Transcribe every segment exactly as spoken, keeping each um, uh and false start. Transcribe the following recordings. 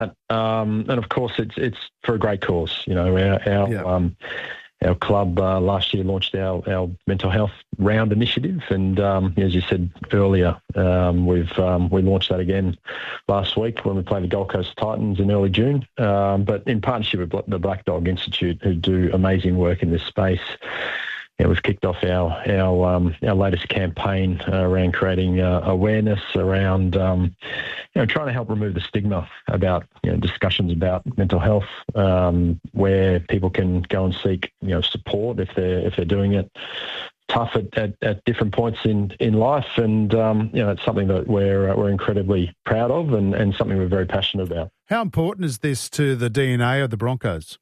Um, and of course, it's it's for a great cause. You know, our our, Yeah. um, our club uh, last year launched our, our mental health round initiative, and um, as you said earlier, um, we've um, we launched that again last week when we played the Gold Coast Titans in early June. Um, but in partnership with Bla- the Black Dog Institute, who do amazing work in this space. Yeah, we've kicked off our our um, our latest campaign uh, around creating uh, awareness around um, you know trying to help remove the stigma about you know discussions about mental health, um, where people can go and seek you know support if they're if they're doing it tough at, at, at different points in, in life, and um, you know it's something that we're uh, we're incredibly proud of and, and something we're very passionate about. How important is this to the D N A of the Broncos?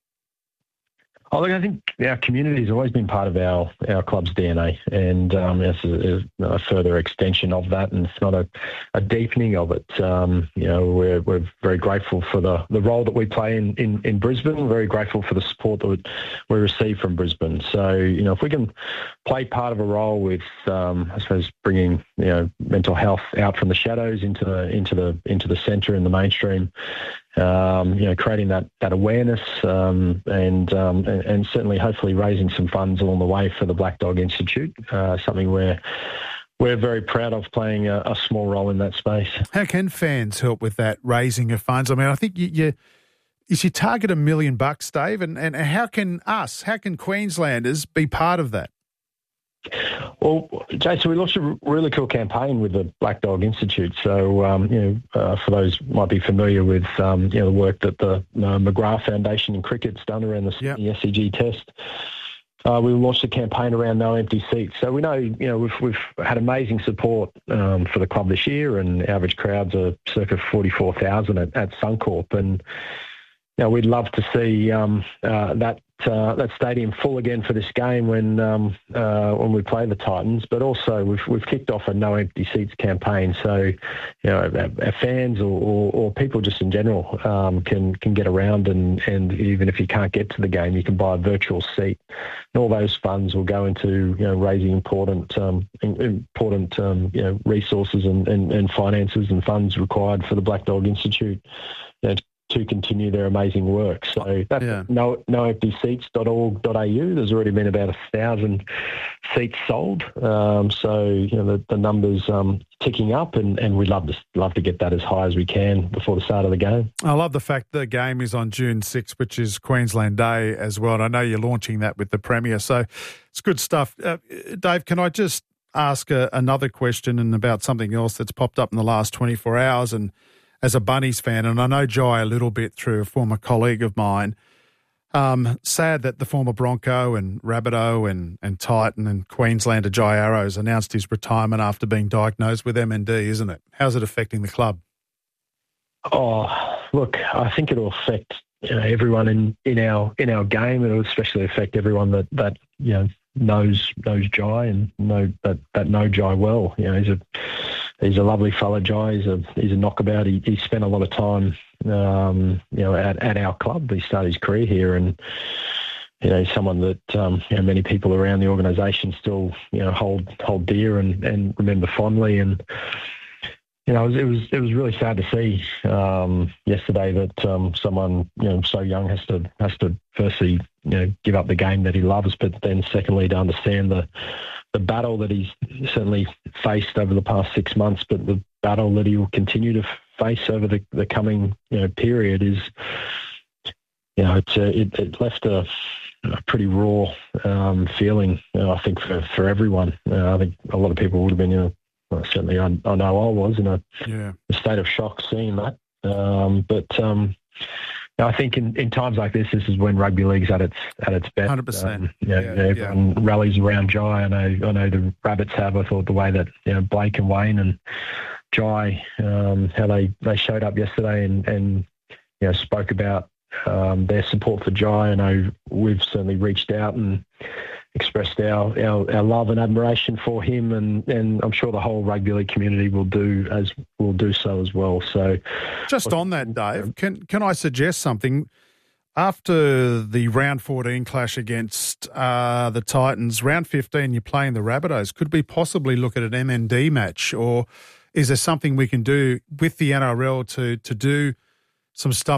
Oh, look, I think our community has always been part of our, our club's D N A, and um, it's a, a further extension of that, and it's not a, a deepening of it. Um, you know, we're we're very grateful for the, the role that we play in, in, in Brisbane, very grateful for the support that we receive from Brisbane. So, you know, if we can play part of a role with, um, I suppose, bringing, you know, mental health out from the shadows into the, into the, into the centre and the mainstream, Um, you know, creating that that awareness um, and, um, and and certainly, hopefully, raising some funds along the way for the Black Dog Institute. Uh, something where we're very proud of playing a, a small role in that space. How can fans help with that raising of funds? I mean, I think you, you is you target a million bucks, Dave, and and how can us, how can Queenslanders be part of that? Well, Jason, we launched a really cool campaign with the Black Dog Institute. So, um, you know, uh, for those who might be familiar with, um, you know, the work that the uh, McGrath Foundation in cricket's done around the, Yep. the S C G test, uh, we launched a campaign around no empty seats. So we know, you know, we've we've had amazing support um, for the club this year, and average crowds are circa forty-four thousand at, at Suncorp, and you know, we'd love to see um, uh, that. Uh, that stadium full again for this game when um, uh, when we play the Titans, but also we've we've kicked off a no empty seats campaign. So, you know, our, our fans or, or, or people just in general um, can can get around, and, and even if you can't get to the game, you can buy a virtual seat. And all those funds will go into you know raising important um, important um, you know resources and, and, and finances and funds required for the Black Dog Institute. You know, to continue their amazing work. So that's Yeah. no no empty seats dot org dot a u. There's already been about a thousand seats sold. Um, so you know the, the numbers um, ticking up, and, and we'd love to love to get that as high as we can before the start of the game. I love the fact the game is on June sixth, which is Queensland Day as well. And I know you're launching that with the Premier, so it's good stuff. Uh, Dave, can I just ask a, another question and about something else that's popped up in the last twenty-four hours? And as a Bunnies fan, and I know Jai a little bit through a former colleague of mine, um, sad that the former Bronco and Rabbitoh and, and Titan and Queenslander Jai Arrows announced his retirement after being diagnosed with M N D, isn't it? How's it affecting the club? Oh, look, I think it'll affect you know, everyone in, in our in our game. It'll especially affect everyone that, that you know knows knows Jai and know that, that know Jai well. You know, he's a He's a lovely fella, Jai. He's a he's a knockabout. He he spent a lot of time, um, you know, at, at our club. He started his career here, and you know, he's someone that um, you know, many people around the organisation still, you know, hold hold dear and, and remember fondly. And you know, it was it was, it was really sad to see um, yesterday that um, someone you know so young has to has to firstly you know give up the game that he loves, but then secondly to understand the. the battle that he's certainly faced over the past six months, but the battle that he will continue to face over the, the coming you know period is, you know, it's a, it, it left a, a pretty raw um, feeling, you know, I think, for, for everyone. Uh, I think a lot of people would have been, you know, well, certainly I, I know I was in a, yeah. a state of shock seeing that. Um, but, um, I think in, in times like this, this is when rugby league's at its at its best. one hundred percent. Um, you know, yeah, you know, everyone yeah. rallies around Jai. I know, I know the Rabbits have. I thought the way that you know Blake and Wayne and Jai, um, how they, they showed up yesterday and, and you know spoke about um, their support for Jai. I know we've certainly reached out and expressed our, our, our love and admiration for him, and, and I'm sure the whole rugby league community will do as will do so as well. So, just on that, Dave, can can I suggest something? After the round fourteen clash against uh, the Titans, round fifteen you're playing the Rabbitohs. Could we possibly look at an M N D match, or is there something we can do with the N R L to to do some stuff